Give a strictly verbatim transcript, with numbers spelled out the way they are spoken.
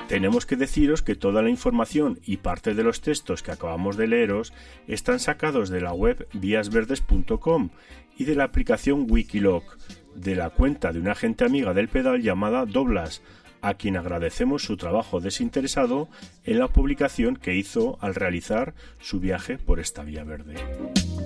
Tenemos que deciros que toda la información y parte de los textos que acabamos de leeros están sacados de la web vías verdes punto com y de la aplicación Wikiloc, de la cuenta de una gente amiga del pedal llamada Doblas, a quien agradecemos su trabajo desinteresado en la publicación que hizo al realizar su viaje por esta vía verde.